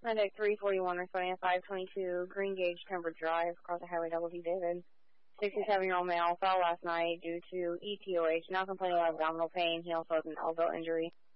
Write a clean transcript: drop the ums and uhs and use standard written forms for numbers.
Medic 341 responding at 522 Green Gage Timber Drive across the highway, Double T David. 67-year-old male fell last night due to ETOH, now complaining of abdominal pain. He also has an elbow injury.